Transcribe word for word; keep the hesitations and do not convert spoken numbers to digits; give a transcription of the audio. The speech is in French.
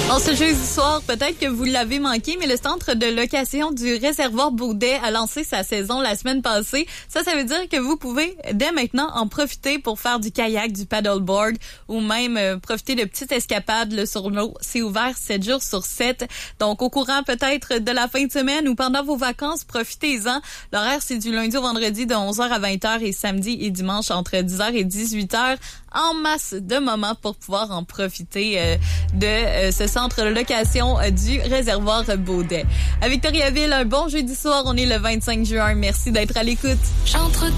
En ce jeudi soir, peut-être que vous l'avez manqué, mais le centre de location du réservoir Baudet a lancé sa saison la semaine passée. Ça, ça veut dire que vous pouvez dès maintenant en profiter pour faire du kayak, du paddleboard ou même euh, profiter de petites escapades là, sur l'eau. C'est ouvert sept jours sur sept. Donc, au courant peut-être de la fin de semaine ou pendant vos vacances, profitez-en. L'horaire, c'est du lundi au vendredi de onze heures à vingt heures et samedi et dimanche entre dix heures et dix-huit heures. En masse de moments pour pouvoir en profiter euh, de euh, ce centre de location euh, du réservoir Baudet. À Victoriaville, un bon jeudi soir, on est le vingt-cinq juin. Merci d'être à l'écoute. J'entre